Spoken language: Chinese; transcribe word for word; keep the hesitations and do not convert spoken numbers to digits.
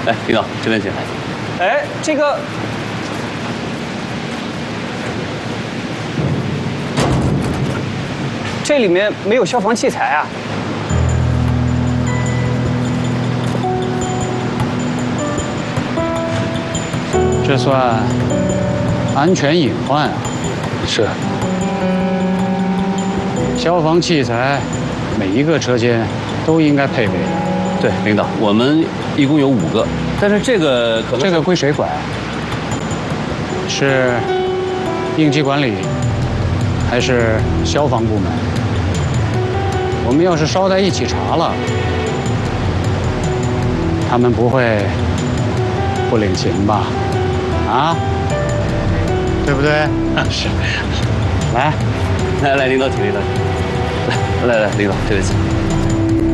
来，领导这边请。 哎，这个。 这里面没有消防器材啊！ 这算安全隐患啊！ 是。 消防器材，每一个车间都应该配备的。 对，领导，我们一共有五个，但是这个可能这个归谁管？是应急管理，还是消防部门？ 我们要是捎带一起查了，他们不会不领情吧？啊，对不对？ 是。 来， 来来，领导请，领导请。来来来，领导这边请。